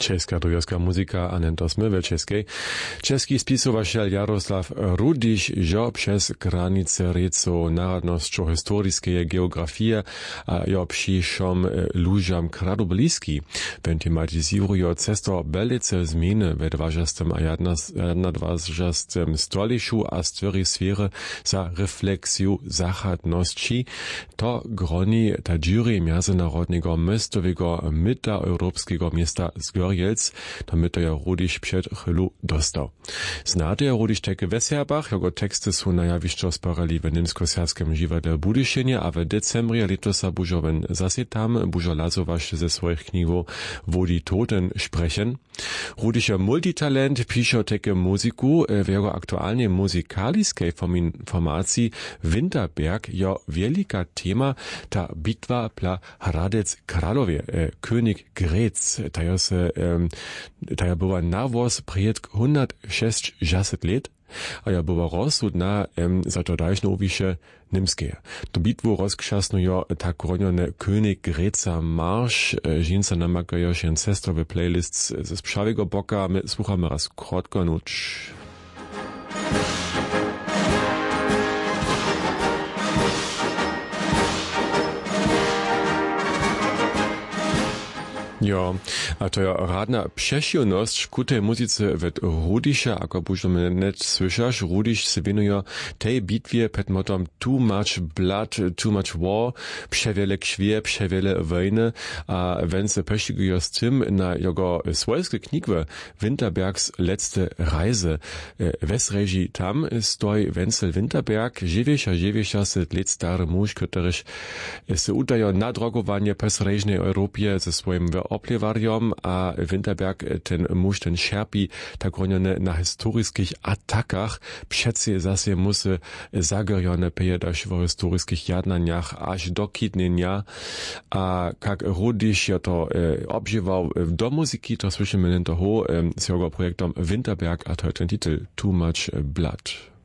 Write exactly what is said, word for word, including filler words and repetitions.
Česka tujoska muzika a nento sme ve Českej. Český spisovateľ Jaroslav Rudiš jo přes granice reco národnosťou historiskeje geografie a jo přišom lužam kradu blízky. Wenn tematisirujo cesto belice zmeny ve dvažastem a jednadvažastem stolišu a stvorí sfére za reflexiu zachadnosti, to groni ta jury międzynarodnego mestowego myta europejskiego miasta Zgorjelc, damit er ja Rudiš przed chwilą dostał. Znate ja Rudiš takie Wesherbach, jego teksty są na jawiszczo sparali w niemsko-serbskim dziwadle Budyšine, a w decembrie letosa bužoven zase tam bužo lazowaš ze swoich knigów Wo die Toten sprechen. Rudiš je multitalent, pisze takie muziku, w jego aktualnie muzykaliskiej formacji Winterberg ja wielka tema ta bitwa pla Hradec Kralowie, e, König Grätz, ta ja se, um, ta ja była nawóz przed hundertšesťdesiat let, a ja była rozsudna um, za to dajšnowiše nimskie. To bitwu rozkrzasnuje ta koronione König Grätza Marsz, e, žinca namakajo še ancestrowe playlists ze sprzawego boka, my słuchamy raz krótko nuć. Jo, a to je radna přešilnosť ku tej muzice ved Rudiša, ako budeme net slyšaš, Rudiš se venuje tej bitvie pred motom Too Much Blood, Too Much War, přewiele kšwie, přewiele wojny, a wenn se peštigujo s tym na jego swojskie knigwe Winterbergs letzte Reise. Wes reži tam stoi Wenzel Winterberg, živiša, živiša se let stary muž, ktorýž se utajo na drogowanie pes režnej Europie ze svojim oplewariom, a Winterberg ten muž ten šerpi tak ronjone na historiskich atakach, přeci zase musy zagerjone pejedaš v historiskich jadnaniach až do kidnenia, a kak Rudiš je to e, obžival do muziky, to slyšíme jen toho e, s jeho projektom Winterberg, a to je ten titel Too Much Blood.